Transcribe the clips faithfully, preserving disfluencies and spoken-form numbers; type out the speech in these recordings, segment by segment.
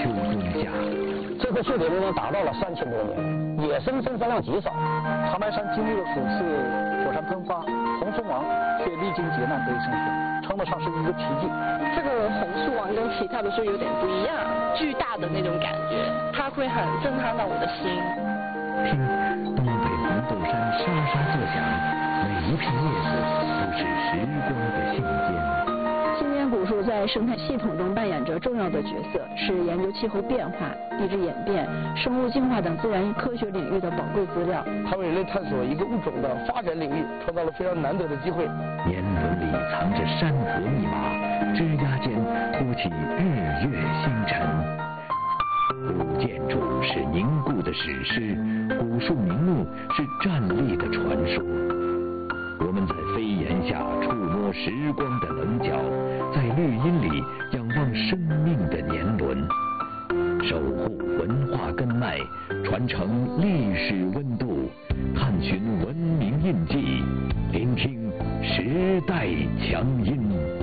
冬夏。 这棵树的年龄达到了三千多年，野生生产量极少。 长白山经历了数次火山喷发，红树王却历经劫难得以生存，称得上是一个奇迹。 这个红树王跟其他的树有点不一样，巨大的那种感觉，它会很震撼到我的心。 听东北红豆杉沙沙作响，每一片叶子都是时光的信笺。 新年古树在生态系统中扮演着重要的角色，是研究气候变化、地质演变、生物进化等自然科学领域的宝贵资料。 它为人类探索一个物种的发展领域创造了非常难得的机会。 年轮里藏着山河密码，枝桠间铺起日月星辰。古建筑是凝固的史诗，古树名木是站立的传说。我们在飞檐下触摸时光的棱角，在绿荫里仰望生命的年轮，守护文化根脉，传承历史温度，探寻文明印记，聆听时代强音。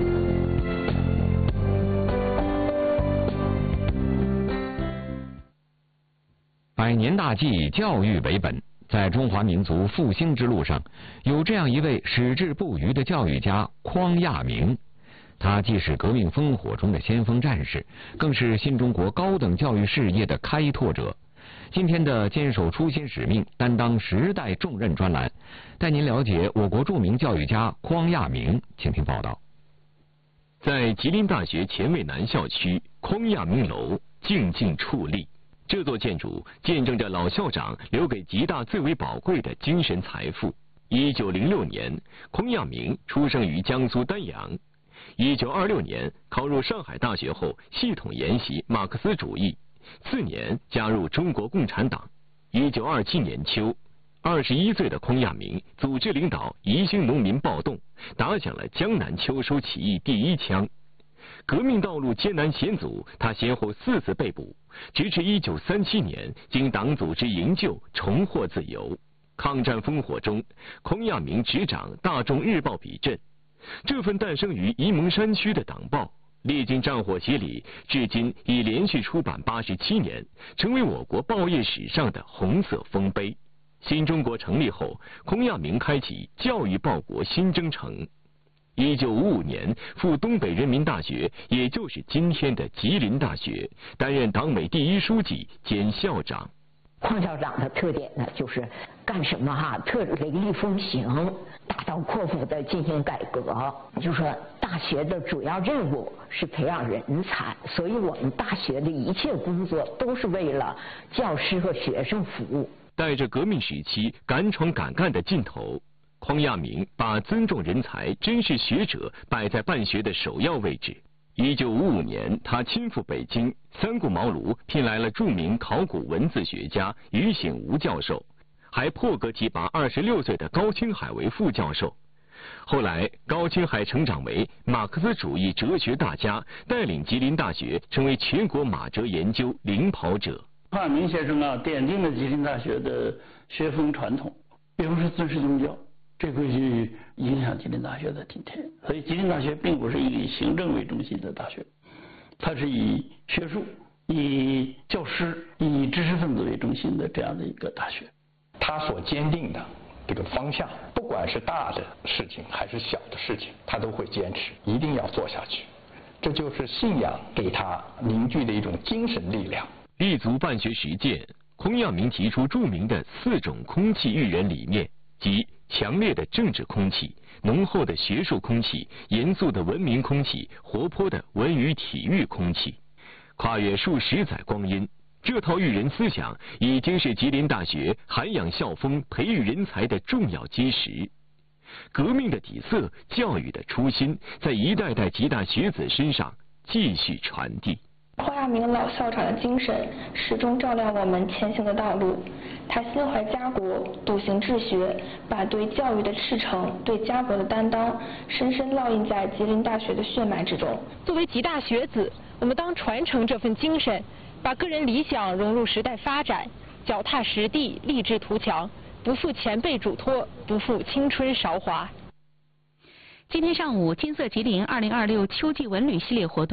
百年大计，教育为本。在中华民族复兴之路上，有这样一位矢志不渝的教育家匡亚明。他既是革命烽火中的先锋战士，更是新中国高等教育事业的开拓者。今天的坚守初心使命，担当时代重任专栏，带您了解我国著名教育家匡亚明。请听报道。 在吉林大学前卫南校区，匡亚明楼静静矗立。这座建筑见证着老校长留给吉大最为宝贵的精神财富。一九零六年，匡亚明出生于江苏丹阳。一九二六年考入上海大学后，系统研习马克思主义。次年加入中国共产党。一九二七年秋，二十一岁的匡亚明组织领导宜兴农民暴动，打响了江南秋收起义第一枪。革命道路艰难险阻，他先后四次被捕，直至一九三七年经党组织营救重获自由。抗战烽火中，匡亚明执掌《大众日报》笔阵，这份诞生于沂蒙山区的党报，历经战火洗礼，至今已连续出版八十七年，成为我国报业史上的红色丰碑。新中国成立后，匡亚明开启教育报国新征程。一九五五年赴东北人民大学，也就是今天的吉林大学，担任党委第一书记兼校长。 匡校长的特点呢，就是干什么哈、啊，特雷厉风行，大刀阔斧的进行改革。就说大学的主要任务是培养人才，所以我们大学的一切工作都是为了教师和学生服务。 带着革命时期敢闯敢干的劲头，匡亚明把尊重人才、珍视学者摆在办学的首要位置。一九五五年，他亲赴北京，三顾茅庐聘来了著名考古文字学家于醒吾教授，还破格提拔二十六岁的高青海为副教授。后来，高青海成长为马克思主义哲学大家，带领吉林大学成为全国马哲研究领跑者。 匡亚明先生啊，奠定了吉林大学的学风传统，并不是尊师重教。这会去影响吉林大学的今天，所以吉林大学并不是一个以行政为中心的大学，它是以学术、以教师、以知识分子为中心的这样的一个大学。 他所坚定的这个方向，不管是大的事情还是小的事情，他都会坚持，一定要做下去。这就是信仰给他凝聚的一种精神力量。 立足办学实践，匡亚明提出著名的四种空气育人理念，即强烈的政治空气、浓厚的学术空气、严肃的文明空气、活泼的文娱体育空气。跨越数十载光阴，这套育人思想已经是吉林大学涵养校风、培育人才的重要基石。革命的底色、教育的初心，在一代代吉大学子身上继续传递。 匡亚明老校长的精神始终照亮我们前行的道路。他心怀家国，笃行治学，把对教育的赤诚、对家国的担当，深深烙印在吉林大学的血脉之中。 作为吉大学子，我们当传承这份精神，把个人理想融入时代发展，脚踏实地，立志图强，不负前辈嘱托，不负青春韶华。 今天上午，金色吉林二零二六秋季文旅系列活动